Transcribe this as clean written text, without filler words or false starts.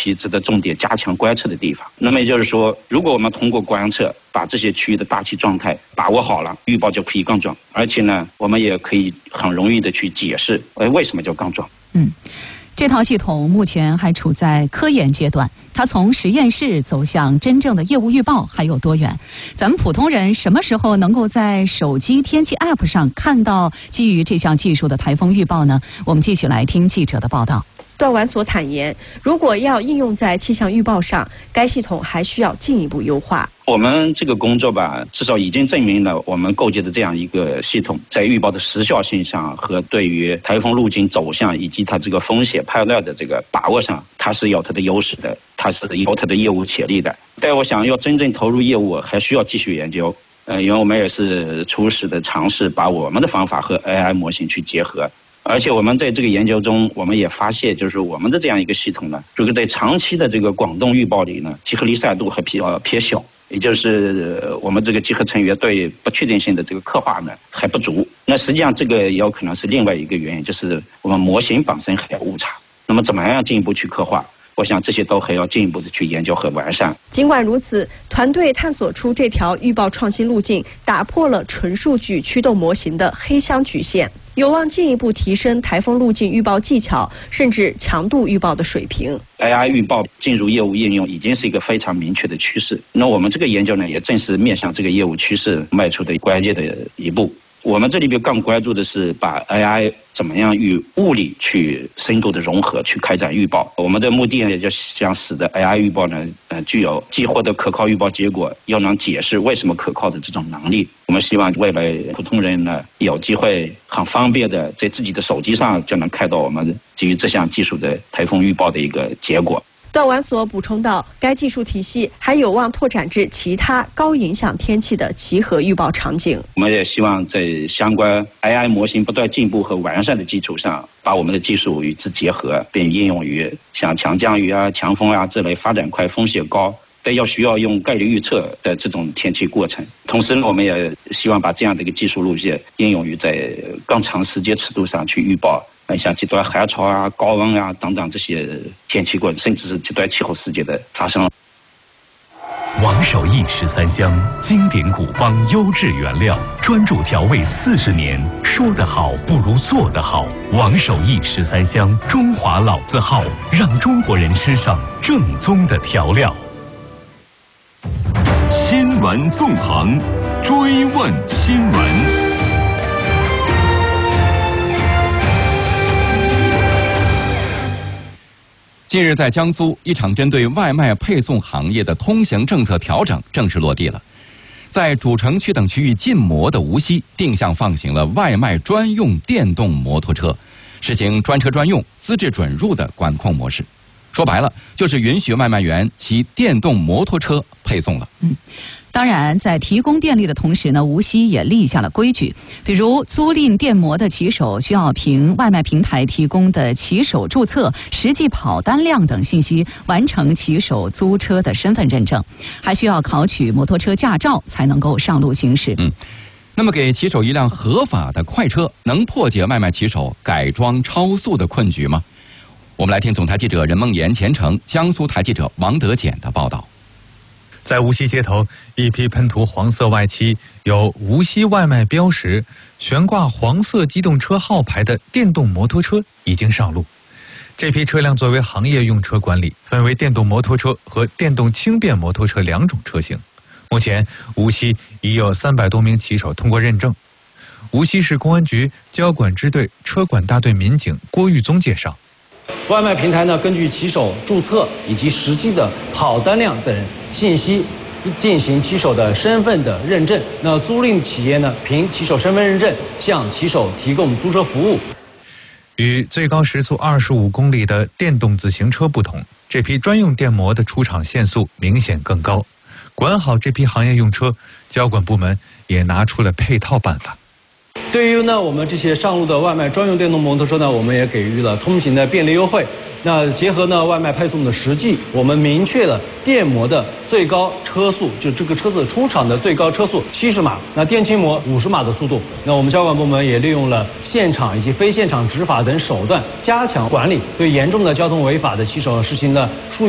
批值得重点加强观测的地方。那么也就是说，如果我们通过观测把这些区域的大气状态把握好了，预报就可以更准。而且呢，我们也可以很容易的去解释，为什么叫更准。 这套系统目前还处在科研阶段，它从实验室走向真正的业务预报还有多远？咱们普通人什么时候能够在手机天气 App 上看到基于这项技术的台风预报呢？我们继续来听记者的报道。 段完所坦言，如果要应用在气象预报上，该系统还需要进一步优化。 我们这个工作吧，至少已经证明了我们构建的这样一个系统，在预报的时效性上和对于台风路径走向以及它这个风险判断的这个把握上，它是有它的优势的，它是有它的业务潜力的。但我想要真正投入业务，还需要继续研究。因为我们也是初始的尝试把我们的方法和 AI 模型去结合。而且我们在这个研究中，我们也发现，就是我们的这样一个系统呢，这个在长期的这个广东预报里呢，集合离散度还比较偏小，也就是我们这个集合成员对不确定性的这个刻画呢还不足。那实际上这个也有可能是另外一个原因，就是我们模型本身还有误差。那么怎么样进一步去刻画？我想这些都还要进一步的去研究和完善。 尽管如此，团队探索出这条预报创新路径，打破了纯数据驱动模型的黑箱局限，有望进一步提升台风路径预报技巧，甚至强度预报的水平。 AI 预报进入业务应用已经是一个非常明确的趋势。那我们这个研究呢，也正是面向这个业务趋势迈出的关键的一步。我们这里边更关注的是把 AI 怎么样与物理去深度的融合，去开展预报。我们的目的呢，也就想使得 AI 预报呢，具有既获得可靠预报结果，又能解释为什么可靠的这种能力。我们希望未来普通人呢，有机会很方便的在自己的手机上就能看到我们基于这项技术的台风预报的一个结果。 段完所补充道，该技术体系还有望拓展至其他高影响天气的集合预报场景。 我们也希望在相关 AI 模型不断进步和完善的基础上，把我们的技术与之结合，并应用于像强降雨啊、强风啊这类发展快、风险高但要需要用概率预测的这种天气过程。同时呢，我们也希望把这样的一个技术路线应用于在更长时间尺度上去预报像极端寒潮啊、高温啊等等这些天气过程，甚至是极端气候事件的发生。 王守义13香，经典古方优质原料，专注调味40年，说得好不如做得好。王守义13香，中华老字号，让中国人吃上正宗的调料。 新闻纵横，追问新闻。 近日，在江苏，一场针对外卖配送行业的通行政策调整正式落地了。在主城区等区域禁摩的无锡，定向放行了外卖专用电动摩托车，实行专车专用、资质准入的管控模式。说白了，就是允许外卖员骑电动摩托车配送了。 当然，在提供便利的同时呢，无锡也立下了规矩，比如租赁电摩的骑手需要凭外卖平台提供的骑手注册、实际跑单量等信息完成骑手租车的身份认证，还需要考取摩托车驾照才能够上路行驶。 那么给骑手一辆合法的快车，能破解外卖骑手改装超速的困局吗？我们来听总台记者任梦妍、钱成、江苏台记者王德简的报道。 在无锡街头，一批喷涂黄色外漆、有无锡外卖标识、悬挂黄色机动车号牌的电动摩托车已经上路。这批车辆作为行业用车管理，分为电动摩托车和电动轻便摩托车两种车型。目前，无锡已有300多名骑手通过认证。无锡市公安局交管支队车管大队民警郭玉宗介绍。 外卖平台呢，根据骑手注册以及实际的跑单量等信息，进行骑手的身份的认证。那租赁企业呢，凭骑手身份认证向骑手提供租车服务。 与最高时速25公里的电动自行车不同，这批专用电摩的出厂限速明显更高。管好这批行业用车，交管部门也拿出了配套办法。 对于呢我们这些上路的外卖专用电动摩托车呢，我们也给予了通行的便利优惠。那结合呢外卖配送的实际，我们明确了电摩的最高车速，就这个车子出厂的最高车速70码，那电轻摩50码的速度。那我们交管部门也利用了现场以及非现场执法等手段，加强管理，对严重的交通违法的骑手实行了疏